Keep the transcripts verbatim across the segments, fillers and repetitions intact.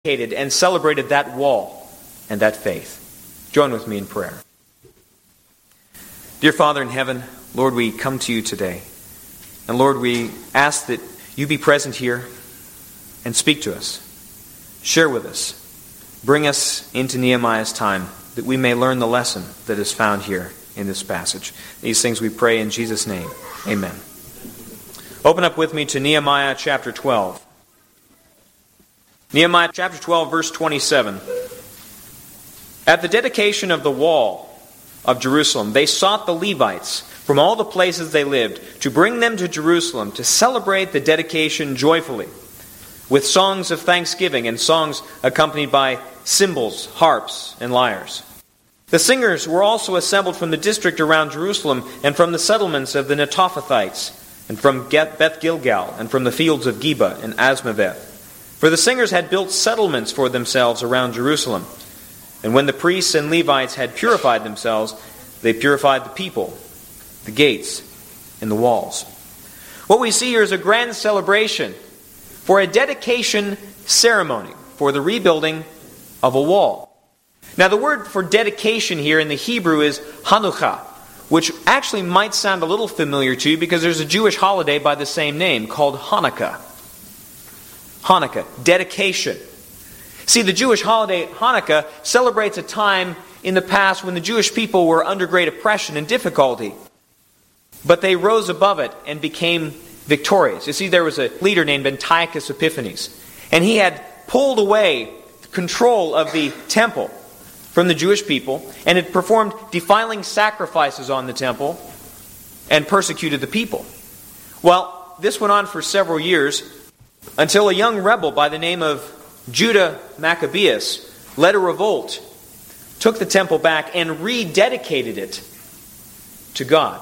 and celebrated that wall and that faith. Join with me in prayer. Dear Father in heaven, Lord, we come to you today. And Lord, we ask that you be present here and speak to us. Share with us. Bring us into Nehemiah's time that we may learn the lesson that is found here in this passage. These things we pray in Jesus' name. Amen. Open up with me to Nehemiah chapter twelve. Nehemiah chapter twelve, verse twenty-seven. At the dedication of the wall of Jerusalem, they sought the Levites from all the places they lived to bring them to Jerusalem to celebrate the dedication joyfully, with songs of thanksgiving and songs accompanied by cymbals, harps, and lyres. The singers were also assembled from the district around Jerusalem and from the settlements of the Netophathites, and from Beth Gilgal, and from the fields of Geba and Asmaveth. For the singers had built settlements for themselves around Jerusalem. And when the priests and Levites had purified themselves, they purified the people, the gates, and the walls. What we see here is a grand celebration for a dedication ceremony for the rebuilding of a wall. Now the word for dedication here in the Hebrew is Hanukkah, which actually might sound a little familiar to you because there's a Jewish holiday by the same name called Hanukkah. Hanukkah, dedication. See, the Jewish holiday Hanukkah celebrates a time in the past when the Jewish people were under great oppression and difficulty. But they rose above it and became victorious. You see, there was a leader named Antiochus Epiphanes, and he had pulled away control of the temple from the Jewish people and had performed defiling sacrifices on the temple and persecuted the people. Well, this went on for several years until a young rebel by the name of Judah Maccabeus led a revolt, took the temple back, and rededicated it to God.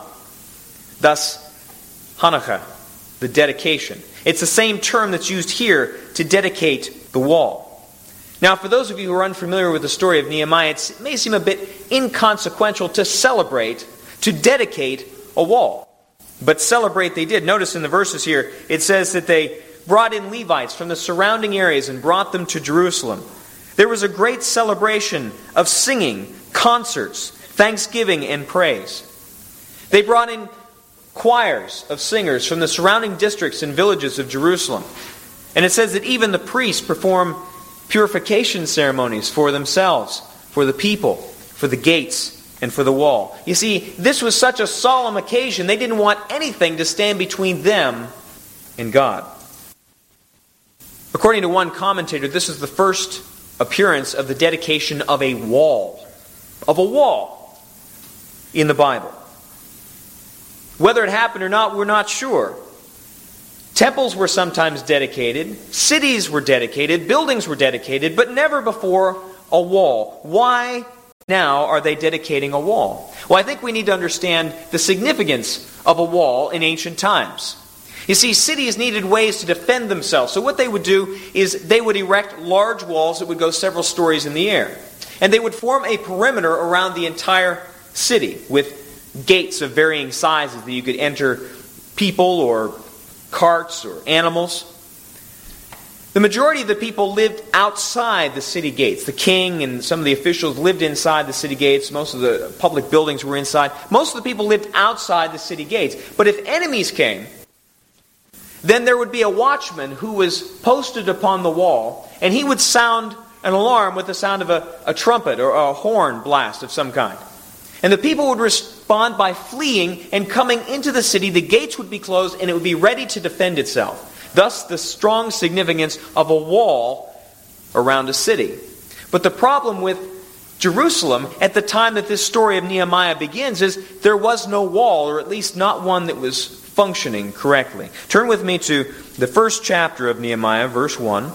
Thus, Hanukkah, the dedication. It's the same term that's used here to dedicate the wall. Now, for those of you who are unfamiliar with the story of Nehemiah, it may seem a bit inconsequential to celebrate, to dedicate a wall. But celebrate they did. Notice in the verses here, it says that they brought in Levites from the surrounding areas and brought them to Jerusalem. There was a great celebration of singing, concerts, thanksgiving, and praise. They brought in choirs of singers from the surrounding districts and villages of Jerusalem. And it says that even the priests perform purification ceremonies for themselves, for the people, for the gates, and for the wall. You see, this was such a solemn occasion, they didn't want anything to stand between them and God. According to one commentator, this is the first appearance of the dedication of a wall. Of a wall in the Bible. Whether it happened or not, we're not sure. Temples were sometimes dedicated, cities were dedicated, buildings were dedicated, but never before a wall. Why now are they dedicating a wall? Well, I think we need to understand the significance of a wall in ancient times. You see, cities needed ways to defend themselves. So what they would do is they would erect large walls that would go several stories in the air. And they would form a perimeter around the entire city with gates of varying sizes that you could enter people or carts or animals. The majority of the people lived outside the city gates. The king and some of the officials lived inside the city gates. Most of the public buildings were inside. Most of the people lived outside the city gates. But if enemies came, then there would be a watchman who was posted upon the wall, and he would sound an alarm with the sound of a, a trumpet or a horn blast of some kind. And the people would respond by fleeing and coming into the city. The gates would be closed, and it would be ready to defend itself. Thus, the strong significance of a wall around a city. But the problem with Jerusalem at the time that this story of Nehemiah begins is there was no wall, or at least not one that was functioning correctly. Turn with me to the first chapter of Nehemiah, verse one.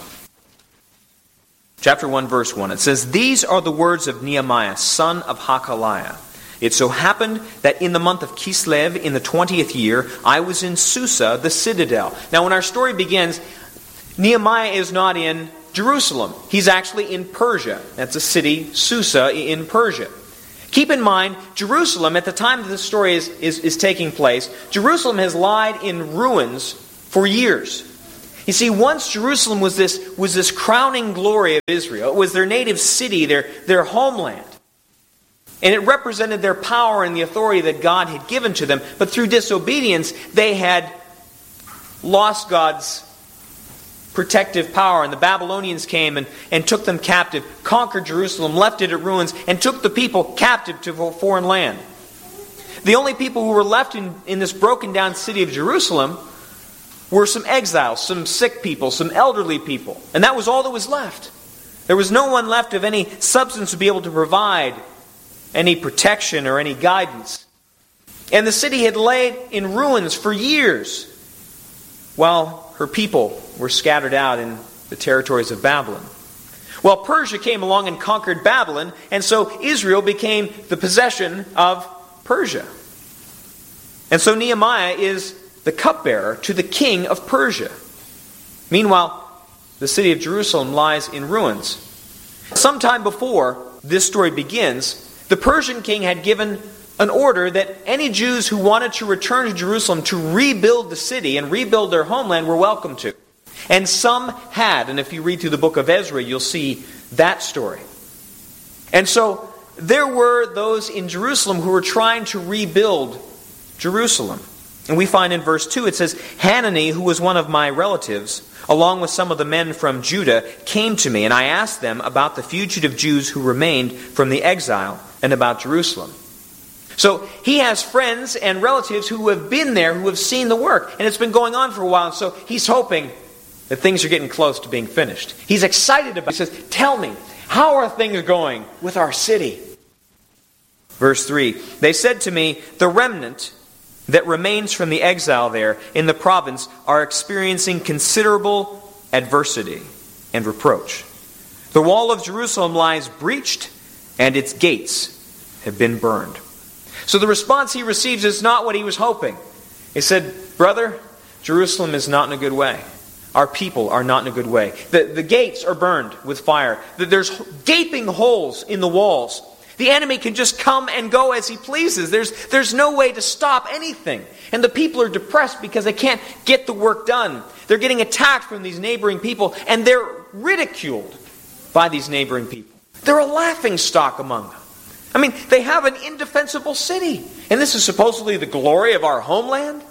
Chapter one, verse one. It says, "These are the words of Nehemiah, son of Hakaliah. It so happened that in the month of Kislev, in the twentieth year, I was in Susa, the citadel." Now, when our story begins, Nehemiah is not in Jerusalem. He's actually in Persia. That's a city, Susa, in Persia. Keep in mind, Jerusalem, at the time that this story is, is, is taking place, Jerusalem has lied in ruins for years. You see, once Jerusalem was this, was this crowning glory of Israel. It was their native city, their, their homeland. And it represented their power and the authority that God had given to them. But through disobedience, they had lost God's protective power. And the Babylonians came and, and took them captive, conquered Jerusalem, left it at ruins, and took the people captive to a foreign land. The only people who were left in, in this broken down city of Jerusalem were some exiles, some sick people, some elderly people. And that was all that was left. There was no one left of any substance to be able to provide any protection or any guidance. And the city had laid in ruins for years while her people were scattered out in the territories of Babylon. Well, Persia came along and conquered Babylon, and so Israel became the possession of Persia. And so Nehemiah is the cupbearer to the king of Persia. Meanwhile, the city of Jerusalem lies in ruins. Sometime before this story begins, the Persian king had given an order that any Jews who wanted to return to Jerusalem to rebuild the city and rebuild their homeland were welcome to. And some had, and if you read through the book of Ezra, you'll see that story. And so there were those in Jerusalem who were trying to rebuild Jerusalem. And we find in verse two, it says, Hanani, who was one of my relatives, along with some of the men from Judah, came to me, and I asked them about the fugitive Jews who remained from the exile and about Jerusalem. So he has friends and relatives who have been there, who have seen the work. And it's been going on for a while, and so he's hoping that things are getting close to being finished. He's excited about it. He says, tell me, how are things going with our city? Verse three, they said to me, the remnant that remains from the exile there in the province are experiencing considerable adversity and reproach. The wall of Jerusalem lies breached, and its gates have been burned. So the response he receives is not what he was hoping. He said, brother, Jerusalem is not in a good way. Our people are not in a good way. The, the gates are burned with fire. There's gaping holes in the walls. The enemy can just come and go as he pleases. There's, there's no way to stop anything. And the people are depressed because they can't get the work done. They're getting attacked from these neighboring people, and they're ridiculed by these neighboring people. They're a laughingstock among them. I mean, they have an indefensible city. And this is supposedly the glory of our homeland?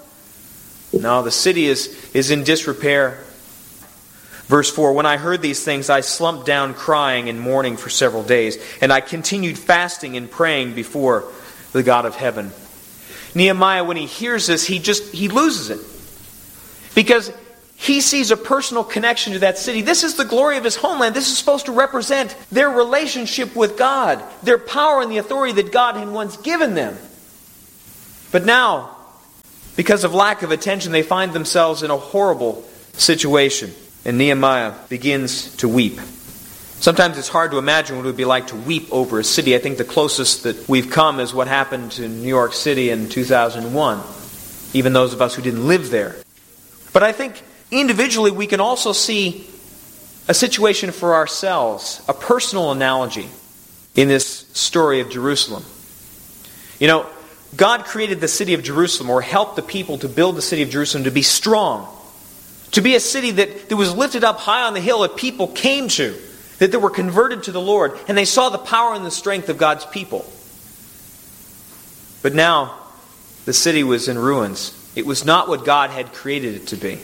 No, the city is, is in disrepair. Verse four, when I heard these things, I slumped down crying and mourning for several days, and I continued fasting and praying before the God of heaven. Nehemiah, when he hears this, he just he loses it. Because he sees a personal connection to that city. This is the glory of his homeland. This is supposed to represent their relationship with God, their power and the authority that God had once given them. But now, because of lack of attention, they find themselves in a horrible situation. And Nehemiah begins to weep. Sometimes it's hard to imagine what it would be like to weep over a city. I think the closest that we've come is what happened to New York City in two thousand one. Even those of us who didn't live there. But I think individually we can also see a situation for ourselves, a personal analogy in this story of Jerusalem. You know, God created the city of Jerusalem, or helped the people to build the city of Jerusalem to be strong. To be a city that, that was lifted up high on the hill that people came to. That they were converted to the Lord. And they saw the power and the strength of God's people. But now, the city was in ruins. It was not what God had created it to be.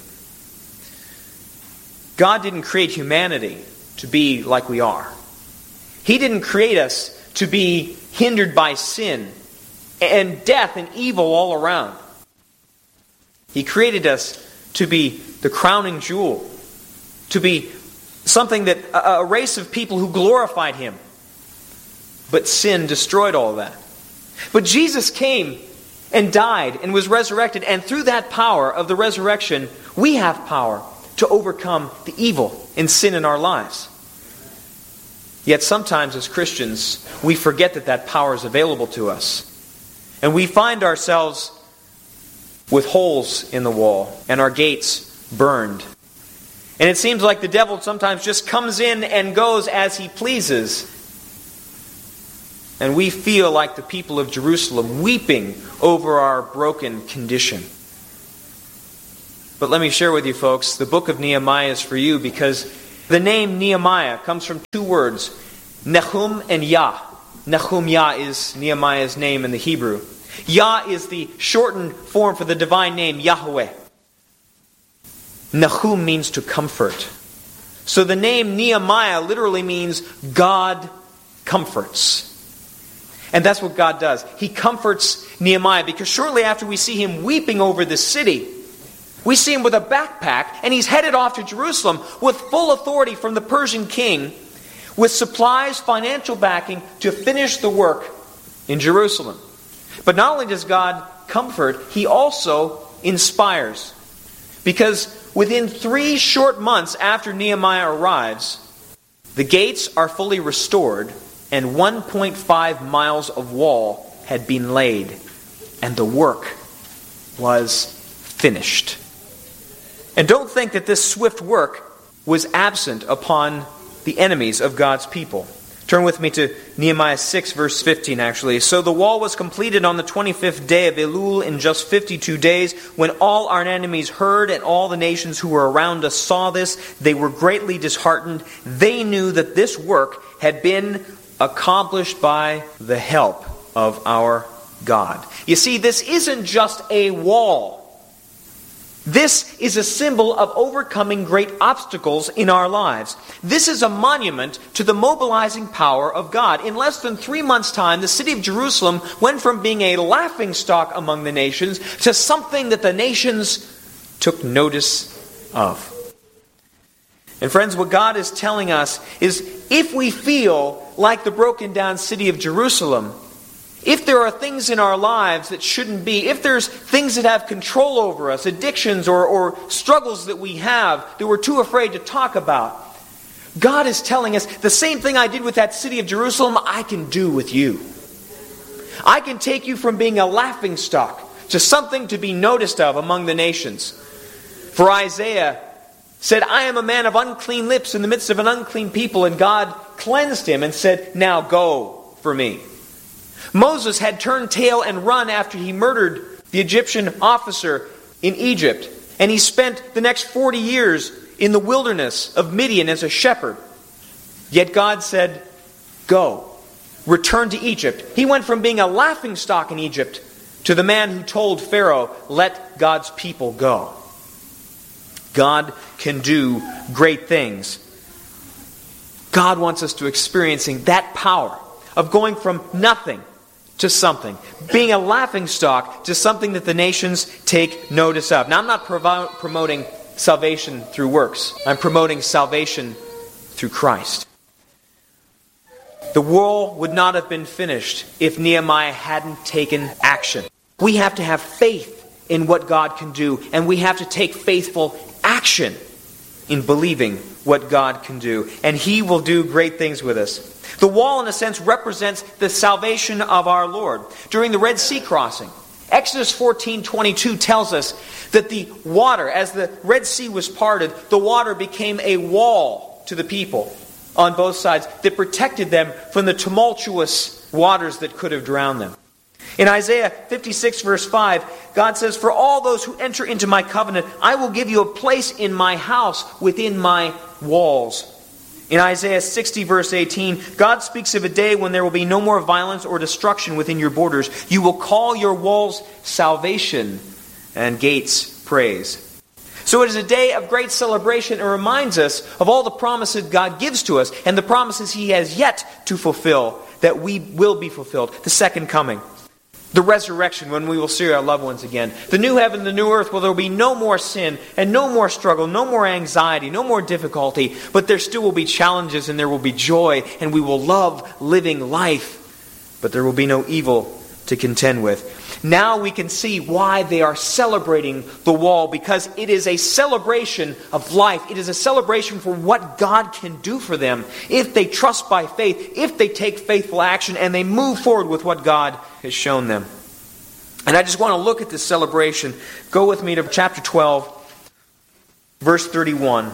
God didn't create humanity to be like we are. He didn't create us to be hindered by sin and death and evil all around. He created us to be the crowning jewel, to be something that a, a race of people who glorified Him. But sin destroyed all that. But Jesus came and died and was resurrected, and through that power of the resurrection, we have power to overcome the evil and sin in our lives. Yet sometimes as Christians, we forget that that power is available to us. And we find ourselves with holes in the wall and our gates burned. And it seems like the devil sometimes just comes in and goes as he pleases. And we feel like the people of Jerusalem weeping over our broken condition. But let me share with you folks, the book of Nehemiah is for you because the name Nehemiah comes from two words, Nehum and Yah. Nehum Yah is Nehemiah's name in the Hebrew. Yah is the shortened form for the divine name Yahweh. Nehum means to comfort. So the name Nehemiah literally means God comforts. And that's what God does. He comforts Nehemiah because shortly after we see him weeping over the city, we see him with a backpack and he's headed off to Jerusalem with full authority from the Persian king with supplies, financial backing to finish the work in Jerusalem. But not only does God comfort, He also inspires. Because within three short months after Nehemiah arrives, the gates are fully restored and one point five miles of wall had been laid, and the work was finished. And don't think that this swift work was absent upon the enemies of God's people. Turn with me to Nehemiah six, verse fifteen, actually. So the wall was completed on the twenty-fifth day of Elul in just fifty-two days. When all our enemies heard and all the nations who were around us saw this, they were greatly disheartened. They knew that this work had been accomplished by the help of our God. You see, this isn't just a wall. This is a symbol of overcoming great obstacles in our lives. This is a monument to the mobilizing power of God. In less than three months' time, the city of Jerusalem went from being a laughingstock among the nations to something that the nations took notice of. And friends, what God is telling us is if we feel like the broken down city of Jerusalem, if there are things in our lives that shouldn't be, if there's things that have control over us, addictions or, or struggles that we have that we're too afraid to talk about, God is telling us the same thing I did with that city of Jerusalem, I can do with you. I can take you from being a laughingstock to something to be noticed of among the nations. For Isaiah said, I am a man of unclean lips in the midst of an unclean people, and God cleansed him and said, now go for me. Moses had turned tail and run after he murdered the Egyptian officer in Egypt. And he spent the next forty years in the wilderness of Midian as a shepherd. Yet God said, go, return to Egypt. He went from being a laughingstock in Egypt to the man who told Pharaoh, let God's people go. God can do great things. God wants us to experiencing that power of going from nothing to something. Being a laughingstock to something that the nations take notice of. Now, I'm not provo- promoting salvation through works. I'm promoting salvation through Christ. The wall would not have been finished if Nehemiah hadn't taken action. We have to have faith in what God can do, and we have to take faithful action in believing what God can do. And He will do great things with us. The wall, in a sense, represents the salvation of our Lord. During the Red Sea crossing, Exodus fourteen twenty-two tells us that the water, as the Red Sea was parted, the water became a wall to the people on both sides that protected them from the tumultuous waters that could have drowned them. In Isaiah fifty-six verse five, God says, for all those who enter into my covenant, I will give you a place in my house within my walls. In Isaiah sixty verse eighteen, God speaks of a day when there will be no more violence or destruction within your borders. You will call your walls salvation and gates praise. So it is a day of great celebration. It reminds us of all the promises God gives to us and the promises He has yet to fulfill, that we will be fulfilled. The second coming. The resurrection, when we will see our loved ones again. The new heaven, the new earth, where there will be no more sin and no more struggle, no more anxiety, no more difficulty. But there still will be challenges and there will be joy, and we will love living life. But there will be no evil to contend with. Now we can see why they are celebrating the wall, because it is a celebration of life. It is a celebration for what God can do for them if they trust by faith, if they take faithful action, and they move forward with what God has shown them. And I just want to look at this celebration. Go with me to chapter twelve, verse thirty-one.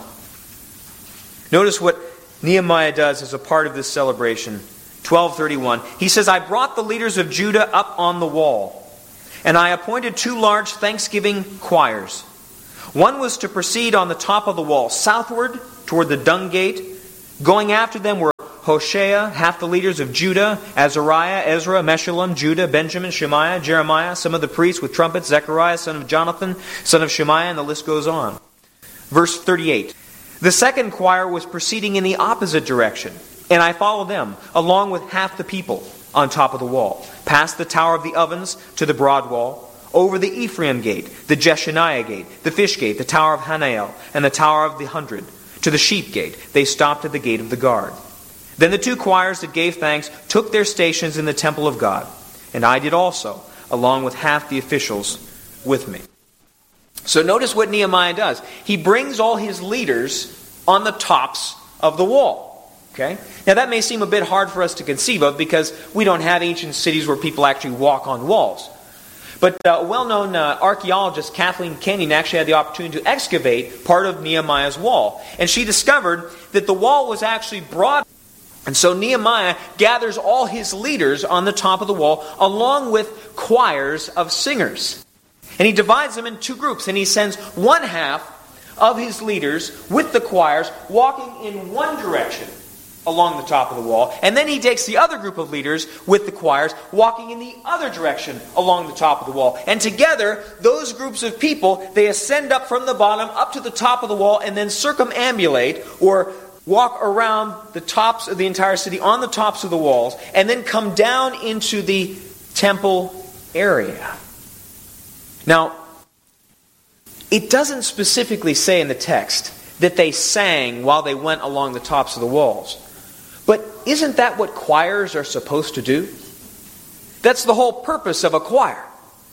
Notice what Nehemiah does as a part of this celebration. twelve thirty-one. He says, I brought the leaders of Judah up on the wall, and I appointed two large thanksgiving choirs. One was to proceed on the top of the wall, southward toward the dung gate. Going after them were Hoshea, half the leaders of Judah, Azariah, Ezra, Meshullam, Judah, Benjamin, Shemaiah, Jeremiah, some of the priests with trumpets, Zechariah, son of Jonathan, son of Shemaiah, and the list goes on. Verse thirty-eight. The second choir was proceeding in the opposite direction, and I followed them, along with half the people, on top of the wall, past the Tower of the Ovens to the broad wall, over the Ephraim gate, the Jeshaniah gate, the fish gate, the Tower of Hanael, and the Tower of the Hundred, to the sheep gate. They stopped at the gate of the guard. Then the two choirs that gave thanks took their stations in the temple of God, and I did also, along with half the officials with me. So notice what Nehemiah does. He brings all his leaders on the tops of the wall. Okay? Now that may seem a bit hard for us to conceive of because we don't have ancient cities where people actually walk on walls. But uh, a well-known uh, archaeologist, Kathleen Kenyon, actually had the opportunity to excavate part of Nehemiah's wall. And she discovered that the wall was actually broad. And so Nehemiah gathers all his leaders on the top of the wall along with choirs of singers. And he divides them in two groups. And he sends one half of his leaders with the choirs walking in one direction along the top of the wall. And then he takes the other group of leaders with the choirs walking in the other direction along the top of the wall. And together, those groups of people, they ascend up from the bottom up to the top of the wall and then circumambulate or walk around the tops of the entire city on the tops of the walls and then come down into the temple area. Now, it doesn't specifically say in the text that they sang while they went along the tops of the walls. But isn't that what choirs are supposed to do? That's the whole purpose of a choir.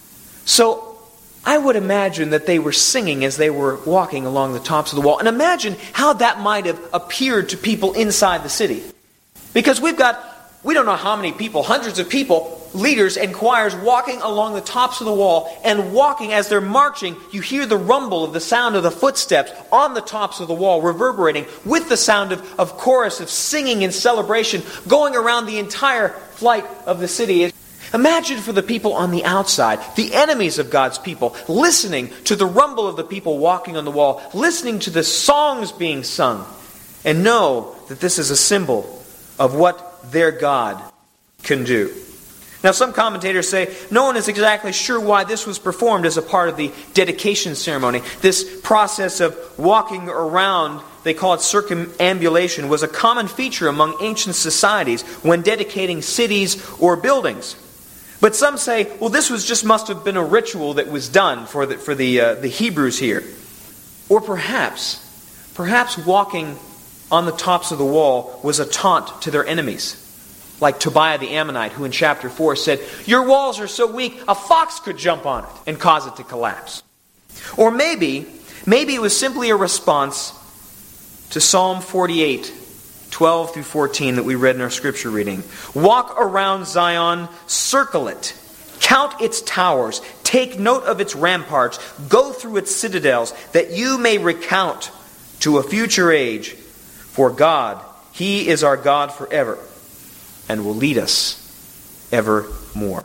So I would imagine that they were singing as they were walking along the tops of the wall. And imagine how that might have appeared to people inside the city. Because we've got, we don't know how many people, hundreds of people, leaders and choirs walking along the tops of the wall, and walking as they're marching, you hear the rumble of the sound of the footsteps on the tops of the wall reverberating with the sound of, of chorus of singing and celebration going around the entire flight of the city. Imagine for the people on the outside, the enemies of God's people, listening to the rumble of the people walking on the wall, listening to the songs being sung, and know that this is a symbol of what their God can do. Now, some commentators say no one is exactly sure why this was performed as a part of the dedication ceremony. This process of walking around, they call it circumambulation, was a common feature among ancient societies when dedicating cities or buildings. But some say, well, this was just must have been a ritual that was done for the, for the, uh, the Hebrews here. Or perhaps, perhaps walking on the tops of the wall was a taunt to their enemies. Like Tobiah the Ammonite, who in chapter four said, "Your walls are so weak, a fox could jump on it and cause it to collapse." Or maybe, maybe it was simply a response to Psalm forty-eight, twelve through fourteen that we read in our scripture reading. "Walk around Zion, circle it, count its towers, take note of its ramparts, go through its citadels, that you may recount to a future age. For God, He is our God forever, and will lead us evermore."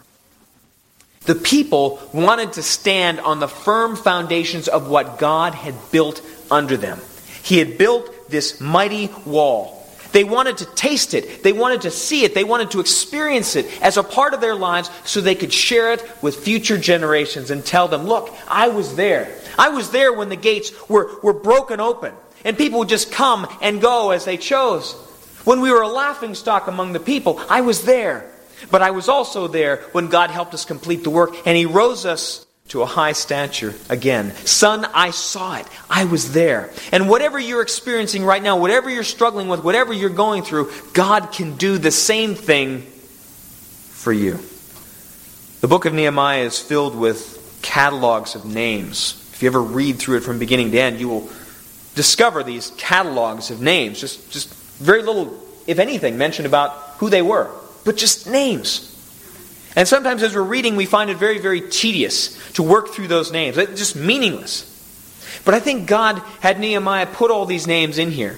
The people wanted to stand on the firm foundations of what God had built under them. He had built this mighty wall. They wanted to taste it. They wanted to see it. They wanted to experience it as a part of their lives so they could share it with future generations and tell them, "Look, I was there. I was there when the gates were, were broken open and people would just come and go as they chose. When we were a laughingstock among the people, I was there. But I was also there when God helped us complete the work and He rose us to a high stature again. Son, I saw it. I was there." And whatever you're experiencing right now, whatever you're struggling with, whatever you're going through, God can do the same thing for you. The book of Nehemiah is filled with catalogs of names. If you ever read through it from beginning to end, you will discover these catalogs of names. Just, just very little, if anything, mentioned about who they were, but just names. And sometimes as we're reading, we find it very, very tedious to work through those names. It's just meaningless. But I think God had Nehemiah put all these names in here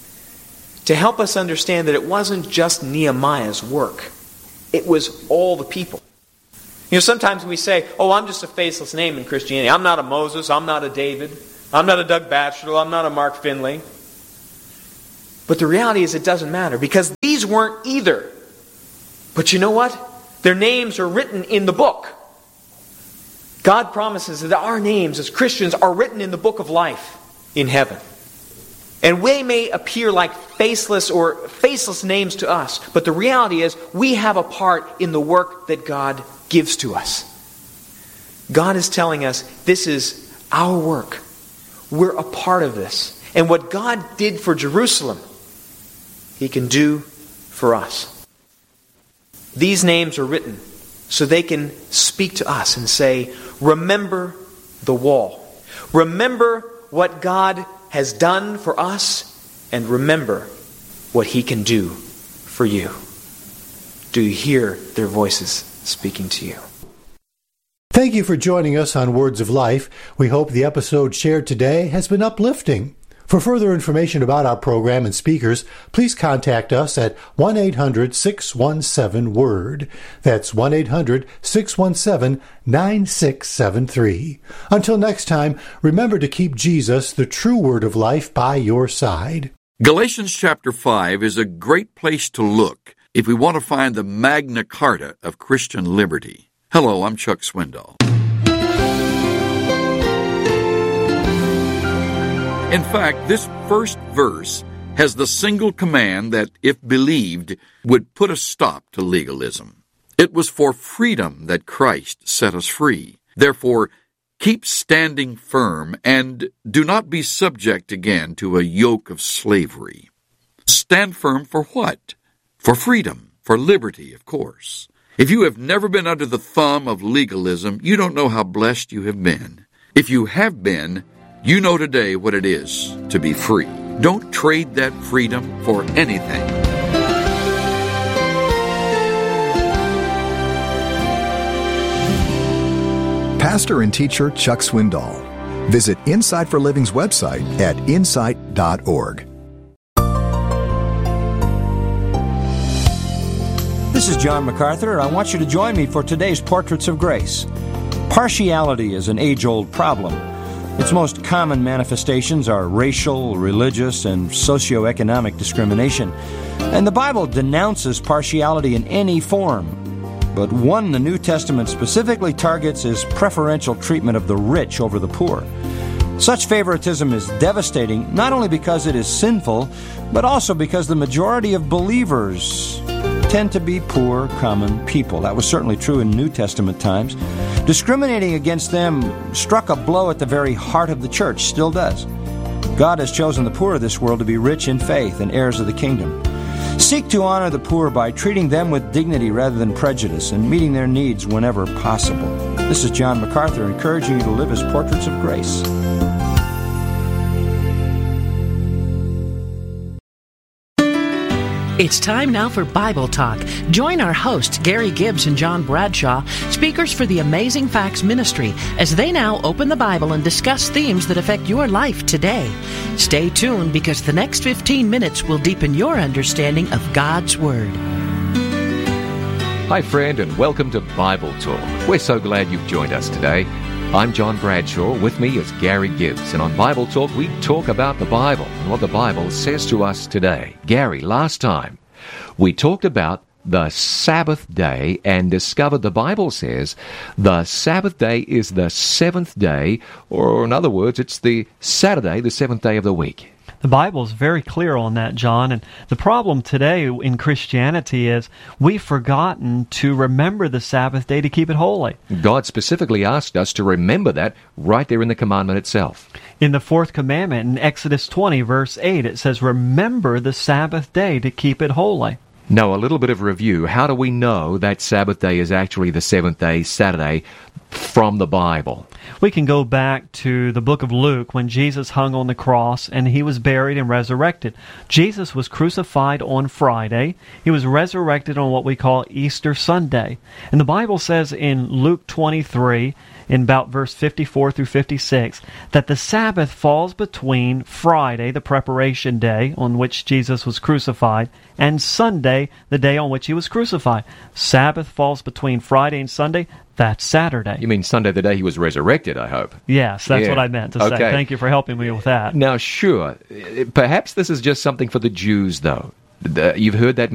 to help us understand that it wasn't just Nehemiah's work. It was all the people. You know, sometimes we say, "Oh, I'm just a faceless name in Christianity. I'm not a Moses. I'm not a David. I'm not a Doug Batchelor. I'm not a Mark Finley. But the reality is it doesn't matter, because these weren't either. But you know what? Their names are written in the book. God promises that our names as Christians are written in the book of life in heaven. And we may appear like faceless or faceless names to us, but the reality is we have a part in the work that God gives to us. God is telling us this is our work. We're a part of this. And what God did for Jerusalem, He can do for us. These names are written so they can speak to us and say, remember the wall. Remember what God has done for us, and remember what He can do for you. Do you hear their voices speaking to you? Thank you for joining us on Words of Life. We hope the episode shared today has been uplifting. For further information about our program and speakers, please contact us at one eight hundred six one seven WORD. That's one eight hundred six one seven nine six seven three. Until next time, remember to keep Jesus, the true Word of life, by your side. Galatians chapter five is a great place to look if we want to find the Magna Carta of Christian liberty. Hello, I'm Chuck Swindoll. In fact, this first verse has the single command that, if believed, would put a stop to legalism. It was for freedom that Christ set us free. Therefore, keep standing firm and do not be subject again to a yoke of slavery. Stand firm for what? For freedom, for liberty, of course. If you have never been under the thumb of legalism, you don't know how blessed you have been. If you have been, you know today what it is to be free. Don't trade that freedom for anything. Pastor and teacher Chuck Swindoll. Visit Insight for Living's website at insight dot org. This is John MacArthur. I want you to join me for today's Portraits of Grace. Partiality is an age-old problem. Its most common manifestations are racial, religious, and socioeconomic discrimination. And the Bible denounces partiality in any form. But one the New Testament specifically targets is preferential treatment of the rich over the poor. Such favoritism is devastating, not only because it is sinful, but also because the majority of believers tend to be poor, common people. That was certainly true in New Testament times. Discriminating against them struck a blow at the very heart of the church, still does. God has chosen the poor of this world to be rich in faith and heirs of the kingdom. Seek to honor the poor by treating them with dignity rather than prejudice and meeting their needs whenever possible. This is John MacArthur encouraging you to live as portraits of grace. It's time now for Bible Talk. Join our hosts, Gary Gibbs and John Bradshaw, speakers for the Amazing Facts Ministry, as they now open the Bible and discuss themes that affect your life today. Stay tuned, because the next fifteen minutes will deepen your understanding of God's Word. Hi, friend, and welcome to Bible Talk. We're so glad you've joined us today. I'm John Bradshaw. With me is Gary Gibbs. And on Bible Talk, we talk about the Bible and what the Bible says to us today. Gary, last time we talked about the Sabbath day and discovered the Bible says the Sabbath day is the seventh day, or in other words, it's the Saturday, the seventh day of the week. The Bible is very clear on that, John, and the problem today in Christianity is we've forgotten to remember the Sabbath day to keep it holy. God specifically asked us to remember that right there in the commandment itself. In the fourth commandment, in Exodus twenty, verse eight, it says, remember the Sabbath day to keep it holy. Now, a little bit of review. How do we know that Sabbath day is actually the seventh day, Saturday, from the Bible? We can go back to the book of Luke when Jesus hung on the cross and he was buried and resurrected. Jesus was crucified on Friday. He was resurrected on what we call Easter Sunday. And the Bible says in Luke twenty-three, in about verse fifty-four through fifty-six, that the Sabbath falls between Friday, the preparation day on which Jesus was crucified, and Sunday, the day on which he was crucified. Sabbath falls between Friday and Sunday. That's Saturday. You mean Sunday, the day he was resurrected, I hope. Yes, that's Yeah. what I meant to Okay. say. Thank you for helping me with that. Now, sure, perhaps this is just something for the Jews, though. The- You've heard that